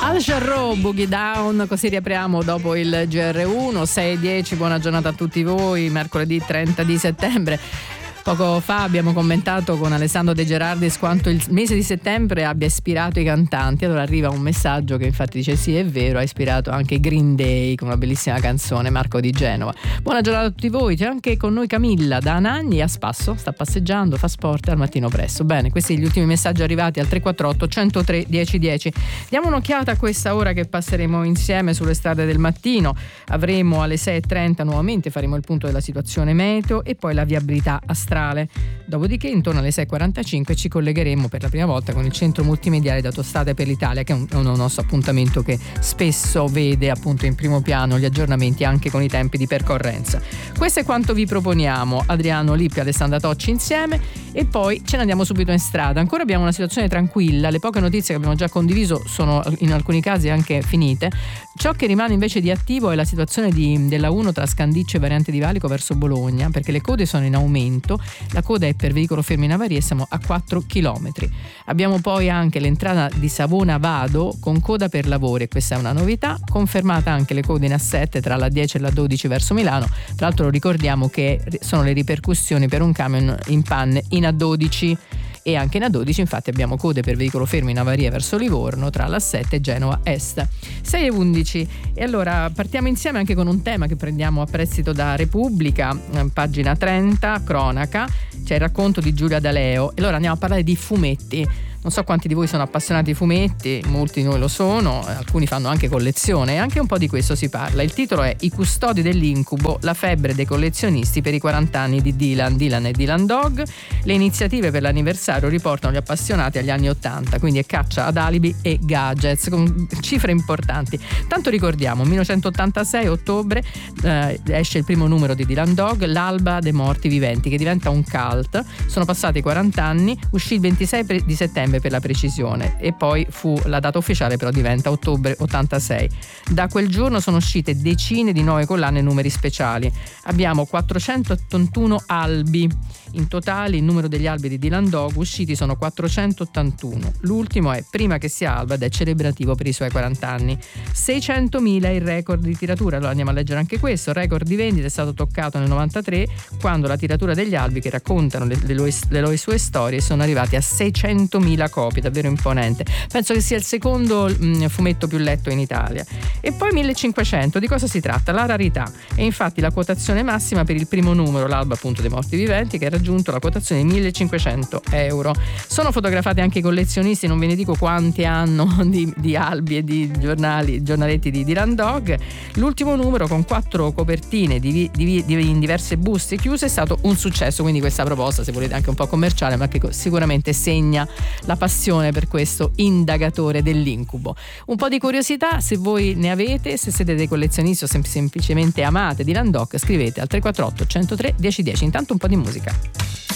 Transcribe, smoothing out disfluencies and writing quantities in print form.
Al Jarreau, Boogie Down, così riapriamo dopo il GR1, 6:10, buona giornata a tutti voi, mercoledì 30 di settembre. Poco fa abbiamo commentato con Alessandro De Gerardis quanto il mese di settembre abbia ispirato i cantanti. Allora arriva un messaggio che infatti dice sì, è vero, ha ispirato anche Green Day con una bellissima canzone, Marco di Genova. Buona giornata a tutti voi, c'è anche con noi Camilla da Anagni a Spasso, sta passeggiando, fa sport al mattino presto. Bene, questi gli ultimi messaggi arrivati al 348 103 1010. Diamo un'occhiata a questa ora che passeremo insieme sulle strade del mattino. Avremo alle 6:30 nuovamente, faremo il punto della situazione meteo e poi la viabilità a strade. Dopodiché intorno alle 6:45 ci collegheremo per la prima volta con il centro multimediale d'Autostrade per l'Italia, che è un nostro appuntamento che spesso vede appunto in primo piano gli aggiornamenti anche con i tempi di percorrenza. Questo è quanto vi proponiamo, Adriano Lippi e Alessandra Tocci insieme, e poi ce ne andiamo subito in strada. Ancora abbiamo una situazione tranquilla, le poche notizie che abbiamo già condiviso sono in alcuni casi anche finite. Ciò che rimane invece di attivo è la situazione della 1 tra Scandiccio e Variante di Valico verso Bologna, perché le code sono in aumento. La coda è per veicolo fermo in avaria e siamo a 4 km. Abbiamo poi anche l'entrata di Savona Vado con coda per lavori, e questa è una novità. Confermata anche le code in A7 tra la 10 e la 12 verso Milano. Tra l'altro ricordiamo che sono le ripercussioni per un camion in panne in A12. E anche in A12 infatti abbiamo code per veicolo fermo in avaria verso Livorno tra l'A7 e Genova Est. 6:11, e allora partiamo insieme anche con un tema che prendiamo a prestito da Repubblica, pagina 30, cronaca, c'è il racconto di Giulia D'Aleo, e allora andiamo a parlare di fumetti. Non so quanti di voi sono appassionati di fumetti, molti di noi lo sono, alcuni fanno anche collezione, e anche un po' di questo si parla. Il titolo è I custodi dell'incubo, la febbre dei collezionisti per i 40 anni di Dylan e Dylan Dog. Le iniziative per l'anniversario riportano gli appassionati agli anni 80, quindi è caccia ad alibi e gadgets con cifre importanti. Tanto ricordiamo, 1986, ottobre, esce il primo numero di Dylan Dog, L'alba dei morti viventi, che diventa un cult. Sono passati 40 anni, uscì il 26 di settembre per la precisione, e poi la data ufficiale però diventa ottobre 86. Da quel giorno sono uscite decine di nuove collane e numeri speciali. Abbiamo 481 albi. In totale il numero degli albi di Dylan Dog usciti sono 481. L'ultimo è Prima che sia alba ed è celebrativo per i suoi 40 anni. 600.000 è il record di tiratura. Allora andiamo a leggere anche questo. Il record di vendita è stato toccato nel 93, quando la tiratura degli albi che raccontano le sue storie sono arrivati a 600.000 copie, davvero imponente. Penso che sia il secondo fumetto più letto in Italia. E poi 1500, di cosa si tratta? La rarità. E infatti la quotazione massima per il primo numero, l'alba appunto dei morti viventi, che ha raggiunto la quotazione di 1.500 euro. Sono fotografati anche i collezionisti, non ve ne dico quanti hanno di albi e di giornaletti di Dylan Dog. L'ultimo numero, con 4 copertine in diverse buste chiuse, è stato un successo, quindi questa proposta, se volete anche un po' commerciale, ma che sicuramente segna la passione per questo indagatore dell'incubo. Un po' di curiosità, se voi ne avete, se siete dei collezionisti o semplicemente amate Dylan Dog, scrivete al 348 103 1010. Intanto un po' di musica.